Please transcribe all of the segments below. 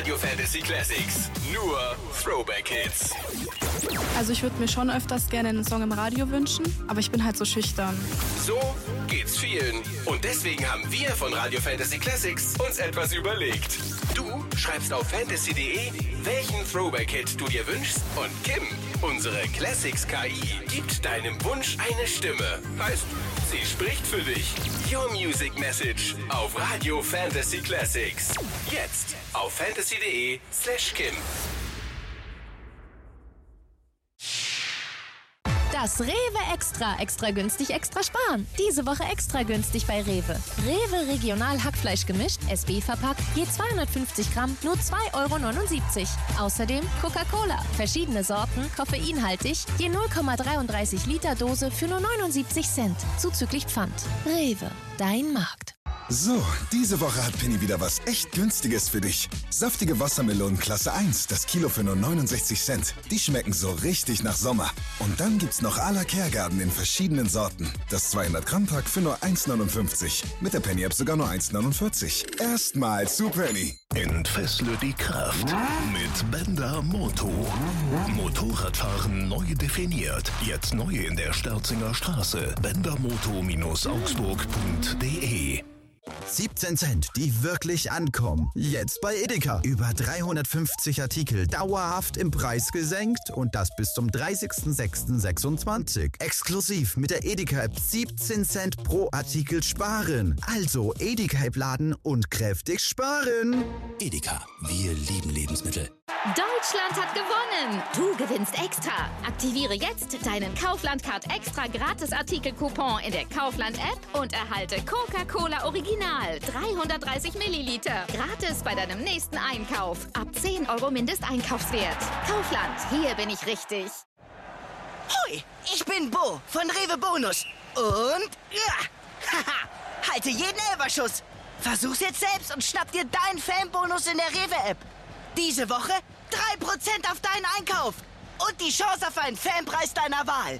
Radio Fantasy Classics. Nur Throwback Hits. Also ich würde mir schon öfters gerne einen Song im Radio wünschen, aber ich bin halt so schüchtern. So geht's vielen. Und deswegen haben wir von Radio Fantasy Classics uns etwas überlegt. Du schreibst auf fantasy.de, welchen Throwback-Hit du dir wünschst, und Kim, unsere Classics KI, gibt deinem Wunsch eine Stimme. Heißt, sie spricht für dich. Your Music Message auf Radio Fantasy Classics. Jetzt auf fantasy.de/Kim. Das Rewe Extra. Extra günstig, extra sparen. Diese Woche extra günstig bei Rewe. Rewe Regional Hackfleisch gemischt, SB verpackt, je 250 Gramm, nur 2,79 €. Außerdem Coca-Cola. Verschiedene Sorten, koffeinhaltig, je 0,33 Liter Dose für nur 79 Cent. Zuzüglich Pfand. Rewe, dein Markt. So, diese Woche hat Penny wieder was echt Günstiges für dich. Saftige Wassermelonen Klasse 1, das Kilo für nur 69 Cent. Die schmecken so richtig nach Sommer. Und dann gibt's noch à la Kergarten in verschiedenen Sorten. Das 200 Gramm Pack für nur 1,59. Mit der Penny App sogar nur 1,49. Erstmal zu Penny. Entfessle die Kraft mit Benda Moto. Motorradfahren neu definiert. Jetzt neu in der Störzinger Straße. bendermoto-augsburg.de. 17 Cent, die wirklich ankommen. Jetzt bei Edeka. Über 350 Artikel dauerhaft im Preis gesenkt und das bis zum 30.06.26. Exklusiv mit der Edeka-App 17 Cent pro Artikel sparen. Also Edeka-App laden und kräftig sparen. Edeka, wir lieben Lebensmittel. Deutschland hat gewonnen! Du gewinnst extra. Aktiviere jetzt deinen Kaufland-Card extra Gratis-Artikel-Coupon in der Kaufland-App und erhalte Coca-Cola Original 330 Milliliter. Gratis bei deinem nächsten Einkauf. Ab 10 € Mindesteinkaufswert. Kaufland, hier bin ich richtig. Hoi, ich bin Bo von Rewe Bonus. Und ja, haha, halte jeden Elferschuss. Versuch's jetzt selbst und schnapp dir deinen Fanbonus in der Rewe-App. Diese Woche 3% auf deinen Einkauf und die Chance auf einen Fanpreis deiner Wahl.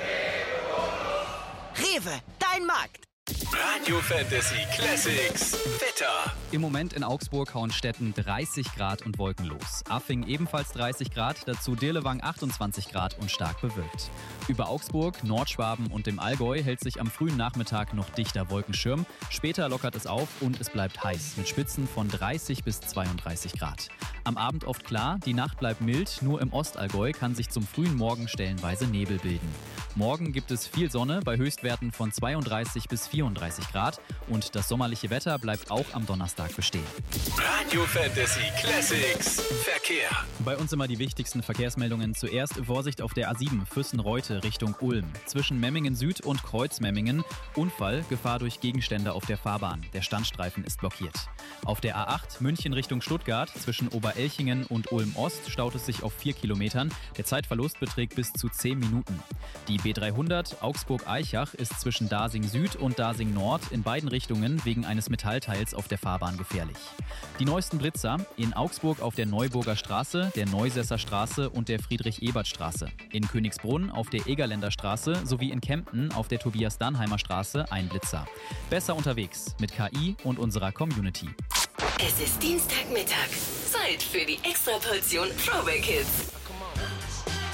Rewe, dein Markt. Radio Fantasy Classics Wetter. Im Moment in Augsburg, Hauenstetten 30 Grad und wolkenlos. Affing ebenfalls 30 Grad, dazu Dirlewang 28 Grad und stark bewölkt. Über Augsburg, Nordschwaben und dem Allgäu hält sich am frühen Nachmittag noch dichter Wolkenschirm. Später lockert es auf und es bleibt heiß mit Spitzen von 30 bis 32 Grad. Am Abend oft klar, die Nacht bleibt mild, nur im Ostallgäu kann sich zum frühen Morgen stellenweise Nebel bilden. Morgen gibt es viel Sonne bei Höchstwerten von 32 bis 34 Grad und das sommerliche Wetter bleibt auch am Donnerstag bestehen. Radio Fantasy Classics Verkehr. Bei uns immer die wichtigsten Verkehrsmeldungen. Zuerst Vorsicht auf der A7 Füssen-Reute Richtung Ulm. Zwischen Memmingen Süd und Kreuz-Memmingen Unfall, Gefahr durch Gegenstände auf der Fahrbahn. Der Standstreifen ist blockiert. Auf der A8 München Richtung Stuttgart zwischen Oberelchingen und Ulm-Ost staut es sich auf 4 Kilometern. Der Zeitverlust beträgt bis zu 10 Minuten. Die B300 Augsburg-Eichach ist zwischen Dasing Süd und Dasing Nord in beiden Richtungen wegen eines Metallteils auf der Fahrbahn gefährlich. Die neuesten Blitzer in Augsburg auf der Neuburger Straße, der Neusesser Straße und der Friedrich-Ebert-Straße. In Königsbrunn auf der Egerländer Straße sowie in Kempten auf der Tobias-Dannheimer Straße ein Blitzer. Besser unterwegs mit KI und unserer Community. Es ist Dienstagmittag. Zeit für die Extraportion Throwback Hits.